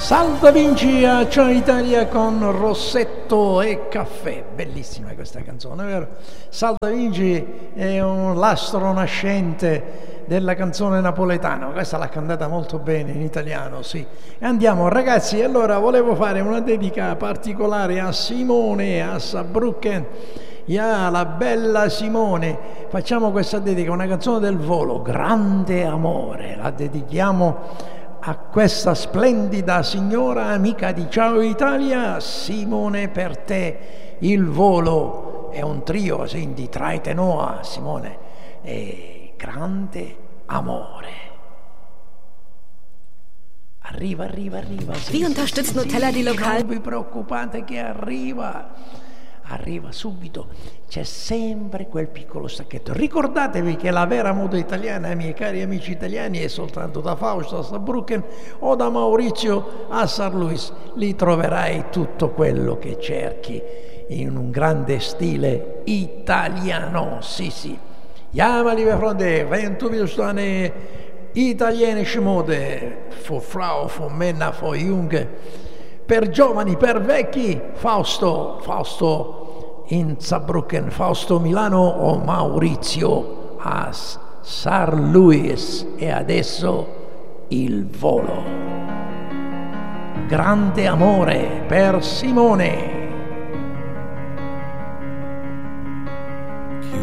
Salta Vinci a Ciao Italia con Rossetto e Caffè. Bellissima questa canzone, vero? Salta Vinci è un lastro nascente della canzone napoletana. Questa l'ha cantata molto bene in italiano, sì. E andiamo, ragazzi, allora volevo fare una dedica particolare a Simone, a Saarbrücken, la bella Simone. Facciamo questa dedica, una canzone del volo, Grande Amore. La dedichiamo a questa splendida signora amica di Ciao Italia. Simone, per te il volo è un trio di Traite Noah, Simone, e Grande Amore. Arriva. Wie unterstützt Nutella die Lokal? Non vi preoccupate che arriva subito. C'è sempre quel piccolo stacchetto. Ricordatevi che la vera moda italiana, miei cari amici italiani, è soltanto da Fausto a Saarbrücken o da Maurizio a Saarlouis. Lì troverai tutto quello che cerchi in un grande stile italiano. Sì. Ja, meine liebe Freunde, wenn du willst eine italienische Mode für Frau, für Männer, für Junge, per giovani, per vecchi, Fausto in Saarbrücken, Fausto Milano o Maurizio a Saarlouis. E adesso il volo. Grande Amore per Simone.